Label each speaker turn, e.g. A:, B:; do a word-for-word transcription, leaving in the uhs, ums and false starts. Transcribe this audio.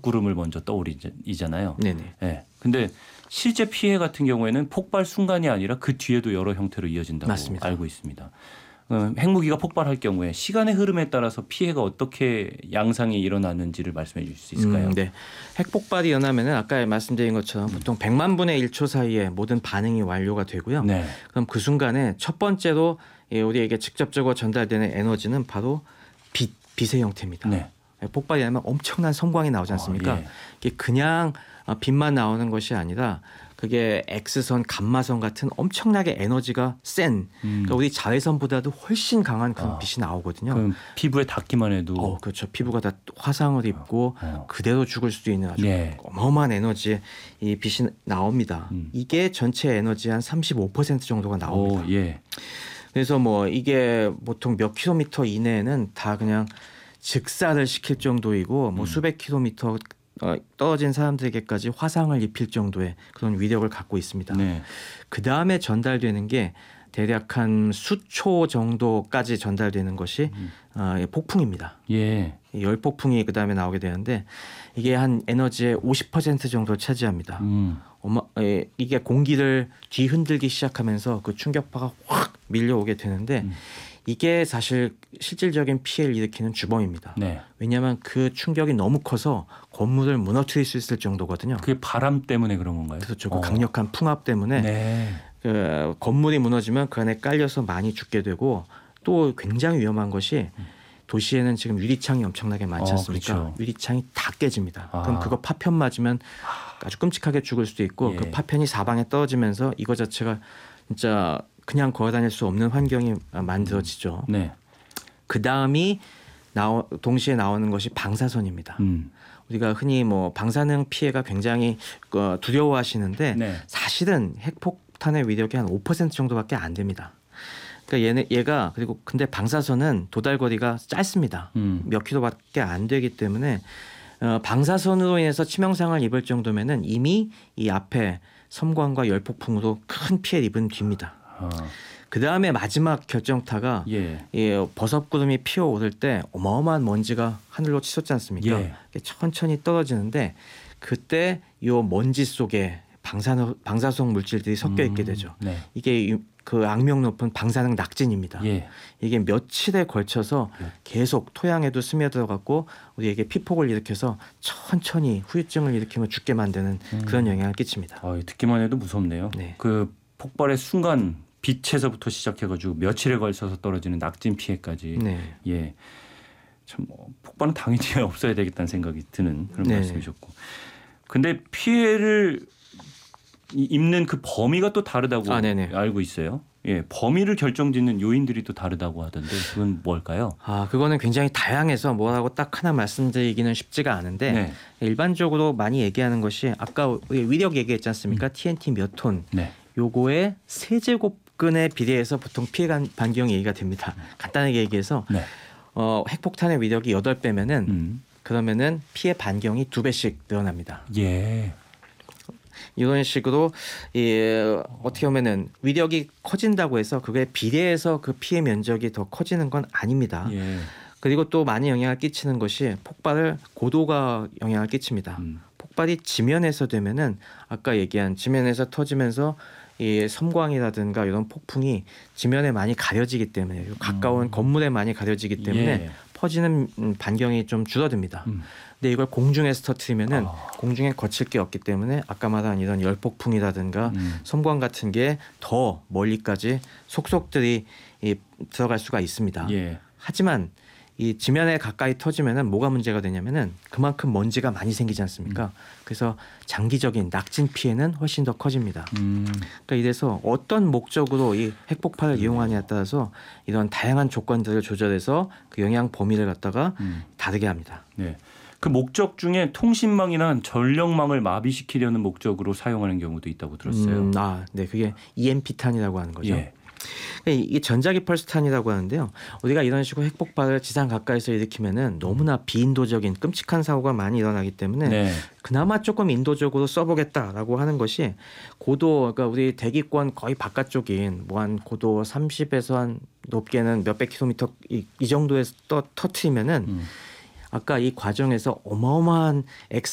A: 적구름을 먼저 떠올리잖아요.
B: 네네.
A: 예. 근데 실제 피해 같은 경우에는 폭발 순간이 아니라 그 뒤에도 여러 형태로 이어진다고
B: 맞습니다.
A: 알고 있습니다. 핵무기가 폭발할 경우에 시간의 흐름에 따라서 피해가 어떻게 양상이 일어나는지를 말씀해 주실 수 있을까요?
B: 음, 네. 핵폭발이 일어나면은 아까 말씀드린 것처럼 보통 백만 분의 일 초 사이에 모든 반응이 완료가 되고요.
A: 네.
B: 그럼 그 순간에 첫 번째로 우리에게 직접적으로 전달되는 에너지는 바로 빛, 빛의 형태입니다.
A: 네.
B: 폭발이 나면 엄청난 성광이 나오지 않습니까?
A: 어, 예.
B: 이게 그냥 빛만 나오는 것이 아니라 그게 X선, 감마선 같은 엄청나게 에너지가 센
A: 음.
B: 그러니까 우리 자외선보다도 훨씬 강한 그런
A: 아.
B: 빛이 나오거든요.
A: 그럼 피부에 닿기만 해도
B: 어, 그렇죠. 피부가 다 화상을 입고
A: 어.
B: 그대로 죽을 수도 있는 아주
A: 예.
B: 어마어마한 에너지의 이 빛이 나옵니다.
A: 음.
B: 이게 전체 에너지 한 삼십오 퍼센트 정도가 나옵니다.
A: 오, 예.
B: 그래서 뭐 이게 보통 몇 킬로미터 이내에는 다 그냥 즉사를 시킬 정도이고 뭐
A: 음.
B: 수백 킬로미터 어, 떨어진 사람들에게까지 화상을 입힐 정도의 그런 위력을 갖고 있습니다.
A: 네.
B: 그 다음에 전달되는 게 대략 한 수초 정도까지 전달되는 것이
A: 음.
B: 어, 폭풍입니다.
A: 예.
B: 열폭풍이 그 다음에 나오게 되는데 이게 한 에너지의 오십 퍼센트 정도를 차지합니다.
A: 음.
B: 어마, 에, 이게 공기를 뒤흔들기 시작하면서 그 충격파가 확 밀려오게 되는데
A: 음.
B: 이게 사실 실질적인 피해를 일으키는 주범입니다.
A: 네.
B: 왜냐하면 그 충격이 너무 커서 건물을 무너뜨릴 수 있을 정도거든요.
A: 그게 바람 때문에 그런 건가요?
B: 그렇죠. 그
A: 어.
B: 강력한 풍압 때문에
A: 네.
B: 그 건물이 무너지면 그 안에 깔려서 많이 죽게 되고 또 굉장히 위험한 것이 도시에는 지금 유리창이 엄청나게 많지
A: 어,
B: 않습니까?
A: 그렇죠.
B: 유리창이 다 깨집니다.
A: 아.
B: 그럼 그거 파편 맞으면 아주 끔찍하게 죽을 수도 있고
A: 예.
B: 그 파편이 사방에 떨어지면서 이거 자체가 진짜 그냥 걸어다닐 수 없는 환경이 만들어지죠.
A: 네.
B: 그 다음이 나오, 동시에 나오는 것이 방사선입니다.
A: 음.
B: 우리가 흔히 뭐 방사능 피해가 굉장히 두려워하시는데
A: 네.
B: 사실은 핵폭탄의 위력이 한 오 퍼센트 정도밖에 안 됩니다. 그러니까 얘네, 얘가 그리고 근데 방사선은 도달거리가 짧습니다.
A: 음.
B: 몇 킬로밖에 안 되기 때문에 어, 방사선으로 인해서 치명상을 입을 정도면은 이미 이 앞에 섬광과 열폭풍으로 큰 피해를 입은 뒤입니다.
A: 아.
B: 그 다음에 마지막 결정타가
A: 예.
B: 예, 버섯구름이 피어오를 때 어마어마한 먼지가 하늘로 치솟지 않습니까?
A: 예.
B: 천천히 떨어지는데 그때 이 먼지 속에 방사능, 방사성 물질들이 섞여 있게 되죠.
A: 음. 네.
B: 이게 그 악명 높은 방사능 낙진입니다.
A: 예.
B: 이게 며칠에 걸쳐서
A: 예.
B: 계속 토양에도 스며들어갔고 우리에게 피폭을 일으켜서 천천히 후유증을 일으키며 죽게 만드는
A: 음.
B: 그런 영향을 끼칩니다.
A: 아, 듣기만 해도 무섭네요.
B: 네.
A: 그 폭발의 순간 빛에서부터 시작해가지고 며칠에 걸쳐서 떨어지는 낙진 피해까지.
B: 네.
A: 예. 참 뭐, 폭발은 당연히 없어야 되겠다는 생각이 드는 그런
B: 네.
A: 말씀이셨고. 근데 피해를 입는 그 범위가 또 다르다고
B: 아, 네네.
A: 알고 있어요. 예, 범위를 결정짓는 요인들이 또 다르다고 하던데 그건 뭘까요?
B: 아, 그거는 굉장히 다양해서 뭐라고 딱 하나 말씀드리기는 쉽지가 않은데
A: 네.
B: 일반적으로 많이 얘기하는 것이 아까 우리 위력 얘기했지 않습니까?
A: 음.
B: 티엔티 몇 톤.
A: 네.
B: 요거의 세제곱근에 비례해서 보통 피해 반경이 얘기가 됩니다. 간단하게 얘기해서
A: 네.
B: 어, 핵폭탄의 위력이 여덟 배면은
A: 음.
B: 그러면은 피해 반경이 두 배씩 늘어납니다.
A: 예.
B: 이런 식으로 예, 어떻게 보면은 위력이 커진다고 해서 그게 비례해서 그 피해 면적이 더 커지는 건 아닙니다.
A: 예.
B: 그리고 또 많이 영향을 끼치는 것이 폭발을 고도가 영향을 끼칩니다.
A: 음.
B: 폭발이 지면에서 되면은 아까 얘기한 지면에서 터지면서 이 섬광이라든가 이런 폭풍이 지면에 많이 가려지기 때문에 가까운
A: 음.
B: 건물에 많이 가려지기 때문에
A: 예.
B: 퍼지는 반경이 좀 줄어듭니다.
A: 음.
B: 근데 이걸 공중에서 터트리면은
A: 아.
B: 공중에 거칠 게 없기 때문에 아까 말한 이런 열폭풍이라든가
A: 음.
B: 섬광 같은 게 더 멀리까지 속속들이 이, 들어갈 수가 있습니다.
A: 예.
B: 하지만 이 지면에 가까이 터지면은 뭐가 문제가 되냐면은 그만큼 먼지가 많이 생기지 않습니까?
A: 음.
B: 그래서 장기적인 낙진 피해는 훨씬 더 커집니다.
A: 음.
B: 그러니까 이래서 어떤 목적으로 이 핵폭발을 이용하냐에 따라서 이런 다양한 조건들을 조절해서 그 영향 범위를 갖다가
A: 음.
B: 다르게 합니다.
A: 네. 그 목적 중에 통신망이나 전력망을 마비시키려는 목적으로 사용하는 경우도 있다고 들었어요.
B: 음, 아, 네, 그게 이엠피탄이라고 하는 거죠.
A: 예.
B: 이게 전자기펄스탄이라고 하는데요. 우리가 이런 식으로 핵폭발을 지상 가까이서 일으키면은 너무나 비인도적인 끔찍한 사고가 많이 일어나기 때문에
A: 네.
B: 그나마 조금 인도적으로 써보겠다라고 하는 것이 고도, 그러니까 우리 대기권 거의 바깥쪽인 뭐 한 고도 삼십에서 한 높게는 몇백 킬로미터 이, 이 정도에서 떠 터트리면은
A: 음.
B: 아까 이 과정에서 어마어마한